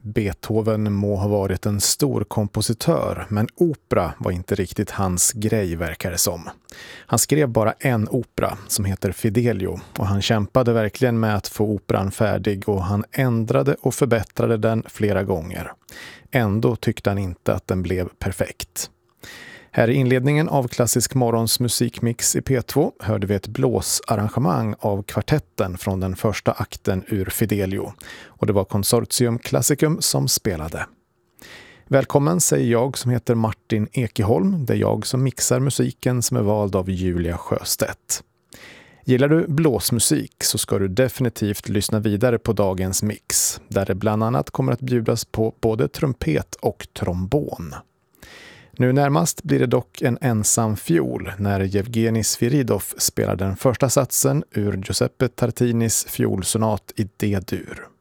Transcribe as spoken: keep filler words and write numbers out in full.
Beethoven må ha varit en stor kompositör, men opera var inte riktigt hans grej, verkar det som. Han skrev bara en opera som heter Fidelio, och han kämpade verkligen med att få operan färdig, och han ändrade och förbättrade den flera gånger. Ändå tyckte han inte att den blev perfekt. Här i inledningen av Klassisk morgons musikmix i P två hörde vi ett blåsarrangemang av kvartetten från den första akten ur Fidelio, och det var Consortium Classicum som spelade. Välkommen säger jag som heter Martin Ekeholm, det är jag som mixar musiken som är vald av Julia Sjöstedt. Gillar du blåsmusik så ska du definitivt lyssna vidare på dagens mix, där det bland annat kommer att bjudas på både trumpet och trombon. Nu närmast blir det dock en ensam fiol när Yevgeny Sviridov spelar den första satsen ur Giuseppe Tartinis fiolsonat i D-dur.